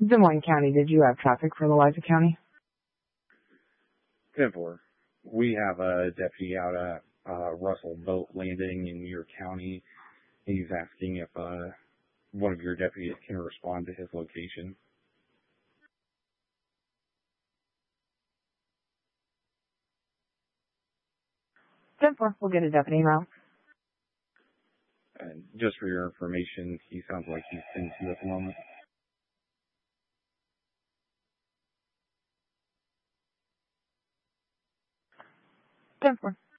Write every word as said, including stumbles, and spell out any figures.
Des Moines County, did you have traffic for Eliza County? ten four. We have a deputy out at uh, Russell Boat Landing in your county. He's asking if uh, one of your deputies can respond to his location. ten four, we'll get a deputy out. And just for your information, he sounds like he's in two at the moment. ten four.